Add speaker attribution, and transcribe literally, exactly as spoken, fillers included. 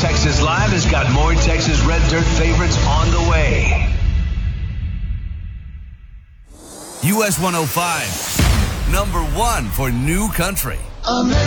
Speaker 1: Texas Live has got more Texas Red Dirt favorites on the way.
Speaker 2: U S one oh five, number one for new country.